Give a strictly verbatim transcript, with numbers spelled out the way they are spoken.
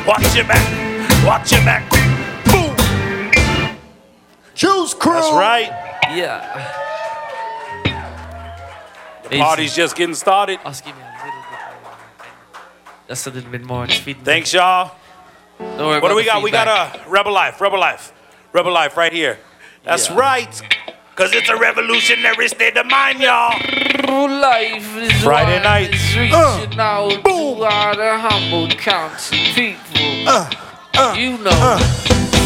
Watch your back. Watch your back. Boom. Juice Crew. That's right. Yeah. The party's just getting started. Just give me a little bit more. Just a little bit more. Feedback. Thanks, y'all. Don't worry What about do we the got? We got feedback. a Rebel Life. Rebel Life. Rebel Life right here. That's Yeah. right. Because it's a revolutionary state of mind, y'all. Life is Friday one night. is reaching out to all the humble country people. Uh, uh, you know. uh.